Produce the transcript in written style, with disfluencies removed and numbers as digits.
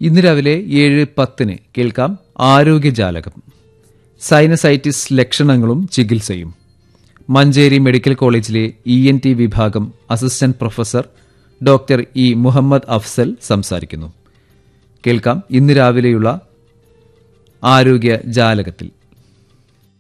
ഇന്ന് രാവിലെ 7:10 കേൾക്കാം ആരോഗ്യജാലകം. സൈനസൈറ്റിസ് ലക്ഷണങ്ങളും ചികിത്സയും. മഞ്ചേരി മെഡിക്കൽ കോളേജിലെ ENT വിഭാഗം assistant professor doctor E Muhammad Afsal സംസാരിക്കുന്നു. കേൾക്കാം ഇന്ന് രാവിലെയുള്ള ആരോഗ്യജാലകത്തിൽ.